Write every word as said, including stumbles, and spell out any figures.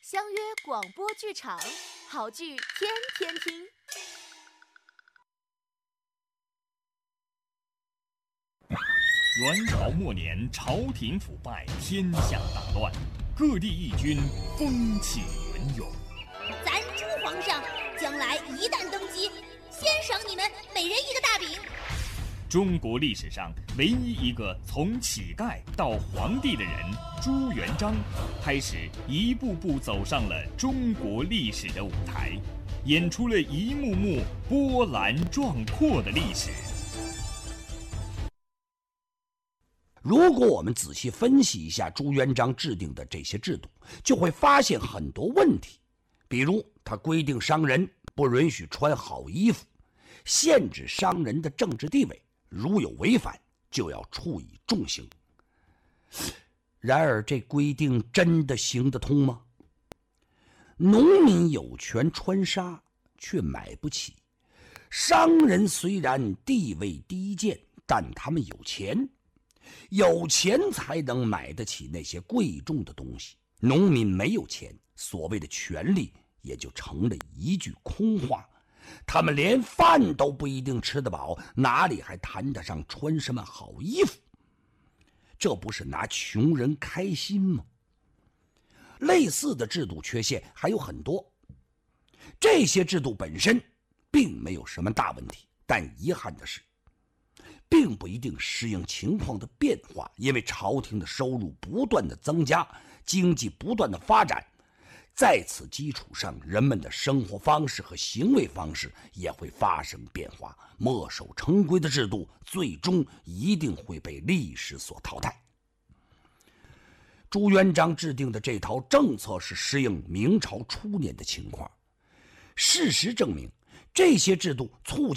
相约广播剧场，好剧天天听。 元朝末年，朝廷腐败，天下大乱，各地义军风起云涌。 咱朱皇上将来一旦登基，先赏你们每人一个大饼。 中国历史上唯一一个从乞丐到皇帝的人朱元璋，开始一步步走上了中国历史的舞台，演出了一幕幕波澜壮阔的历史。 如果我们仔细分析一下朱元璋制定的这些制度，就会发现很多问题。比如他规定商人不允许穿好衣服，限制商人的政治地位，如有违反就要处以重刑。然而这规定真的行得通吗？农民有权穿纱，却买不起；商人虽然地位低贱，但他们有钱，有钱才能买得起那些贵重的东西。农民没有钱，所谓的权利也就成了一句空话。他们连饭都不一定吃得饱，哪里还谈得上穿什么好衣服？这不是拿穷人开心吗？类似的制度缺陷还有很多，这些制度本身并没有什么大问题，但遗憾的是并不一定适应情况的变化，因为朝廷的收入不断的增加，经济不断的发展，在此基础上，人们的生活方式和行为方式也会发生变化，墨守成规的制度最终一定会被历史所淘汰。朱元璋制定的这套政策是适应明朝初年的情况，事实证明，这些制度促进